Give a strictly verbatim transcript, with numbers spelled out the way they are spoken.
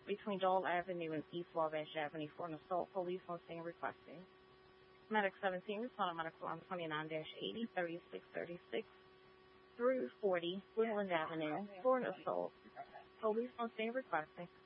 between Dole Avenue and East Wabash Avenue for an assault. Police on scene requesting. Medic seventeen responded medical on twenty-nine eighty, thirty-six thirty-six through forty, Woodland Avenue for an assault. Police on scene requesting.